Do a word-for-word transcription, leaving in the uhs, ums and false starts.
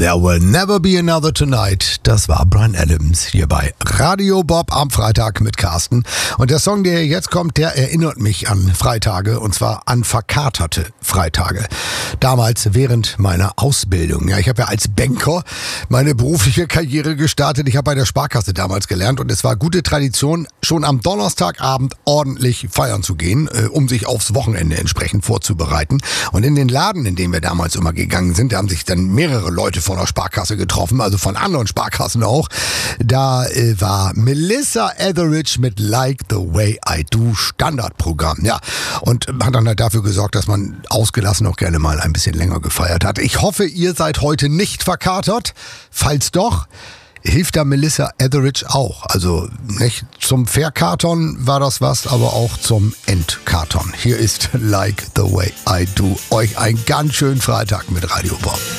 There Will Never Be Another Tonight. Das war Bryan Adams hier bei Radio Bob am Freitag mit Carsten. Und der Song, der jetzt kommt, der erinnert mich an Freitage, und zwar an verkaterte Freitage. Damals während meiner Ausbildung. Ja, ich habe ja als Banker meine berufliche Karriere gestartet. Ich habe bei der Sparkasse damals gelernt und es war gute Tradition, schon am Donnerstagabend ordentlich feiern zu gehen, äh, um sich aufs Wochenende entsprechend vorzubereiten. Und in den Laden, in den wir damals immer gegangen sind, da haben sich dann mehrere Leute von der Sparkasse getroffen, also von anderen Sparkassen auch. Da äh, war Melissa Etheridge mit Like the Way I Do Standardprogramm. Ja, und hat dann halt dafür gesorgt, dass man ausgelassen auch gerne mal ein bisschen länger gefeiert hat. Ich hoffe, ihr seid heute nicht verkatert. Falls doch, hilft da Melissa Etheridge auch. Also nicht zum Verkatern war das was, aber auch zum Entkatern. Hier ist Like the Way I Do. Euch einen ganz schönen Freitag mit Radio Bob.